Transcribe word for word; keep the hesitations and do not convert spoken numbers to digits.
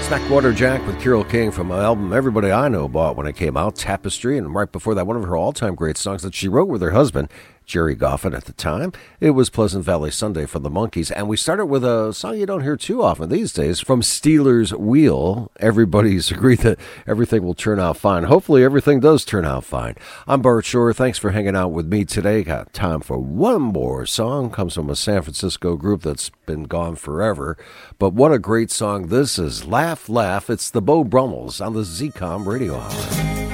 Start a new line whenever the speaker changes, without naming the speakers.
Snackwater Jack with Carole King from an album everybody I know bought when it came out, Tapestry, and right before that, one of her all-time great songs that she wrote with her husband, Jerry Goffin, at the time. It was Pleasant Valley Sunday from the Monkees, and we started with a song you don't hear too often these days from Stealers Wheel. Everybody's agreed that everything will turn out fine. Hopefully everything does turn out fine. I'm Bart Shore. Thanks for hanging out with me today. Got time for one more song. Comes from a San Francisco group that's been gone forever, but what a great song this is. Laugh, Laugh. It's the Beau Brummels on the Z COM Radio Hour.